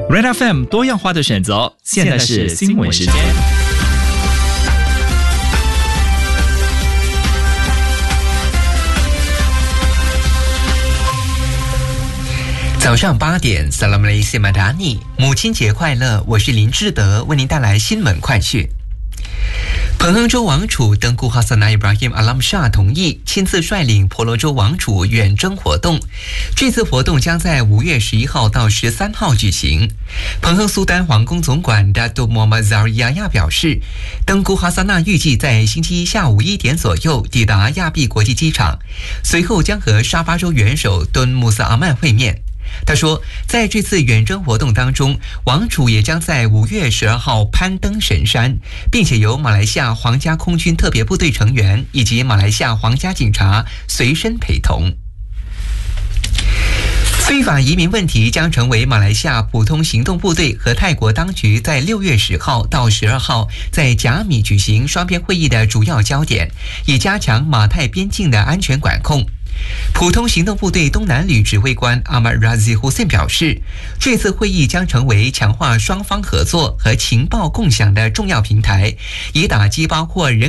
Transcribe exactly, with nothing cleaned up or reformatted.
Red F M 多样化的选择，现在是新闻时间。 早上八点 Salam Alaikum Madani 母亲节快乐，我是林志德，为您带来新闻快讯。彭亨州王储登古哈萨纳伊布拉希姆阿拉姆沙同意亲自率领婆罗洲王储远征活动，这次活动将在五月十一号到十三号举行。彭亨苏丹皇宫总管达杜莫马扎尔亚亚表示，登古哈萨纳预计在星期一下午一点左右抵达亚庇国际机场，随后将和沙巴州元首敦穆萨阿曼会面。他说，在这次远征活动当中，王储也将在五月十二号攀登神山，并且由马来西亚皇家空军特别部队成员以及马来西亚皇家警察随身陪同。非法移民问题将成为马来西亚普通行动部队和泰国当局在六月十号到十二号在甲米举行双边会议的主要焦点，以加强马泰边境的安全管控。普通行动部队东南旅指挥官阿马拉兹胡森表示，这次会议将成为强化双方合作和情报共享的重要平台，以打击包括人